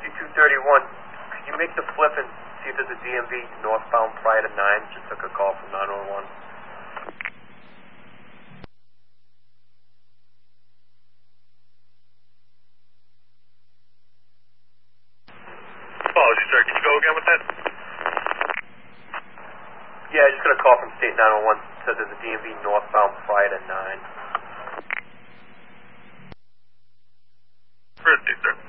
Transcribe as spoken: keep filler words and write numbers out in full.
fifty-two thirty-one, could you make the flip and see if there's a D M V northbound prior to nine? Just took a call from nine one one. Apologies, sir. Can you go again with that? Yeah, I just got a call from State nine one one. Said there's a D M V northbound prior to nine. First, sir.